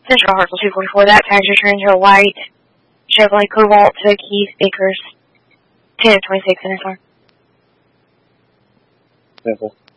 Central Hartsville 244. That tag just turned into a white Chevrolet Cobalt to Keith Acres 10 of 26 in his car. Simple.